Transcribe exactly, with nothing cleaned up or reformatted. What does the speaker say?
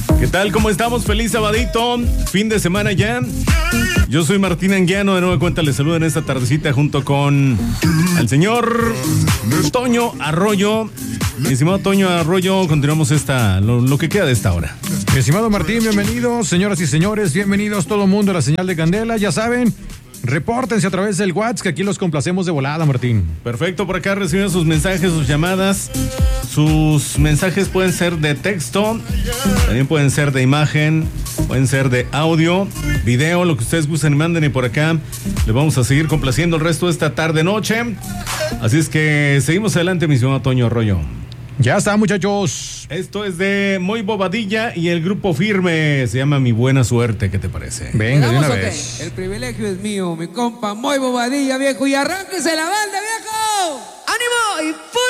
¿Qué tal? ¿Cómo estamos? Feliz sabadito, fin de semana ya. Yo soy Martín Anguiano, de nueva cuenta les saludo en esta tardecita junto con el señor Toño Arroyo. Mi estimado Toño Arroyo, continuamos esta, lo, lo que queda de esta hora. Mi estimado Martín, bienvenidos, señoras y señores, bienvenidos todo el mundo a la señal de Candela, ya saben. Repórtense a través del WhatsApp, que aquí los complacemos de volada, Martín. Perfecto, por acá reciben sus mensajes, sus llamadas. Sus mensajes pueden ser de texto, también pueden ser de imagen, pueden ser de audio, video, lo que ustedes gusten y manden. Y por acá les vamos a seguir complaciendo el resto de esta tarde-noche. Así es que seguimos adelante, mi señor Toño Arroyo. Ya está, muchachos. Esto es de Moy Bobadilla y el grupo Firme. Se llama Mi Buena Suerte. ¿Qué te parece? Venga, de una okay. vez. El privilegio es mío, mi compa Moy Bobadilla, viejo. Y arránquese la banda, viejo. ¡Ánimo! Y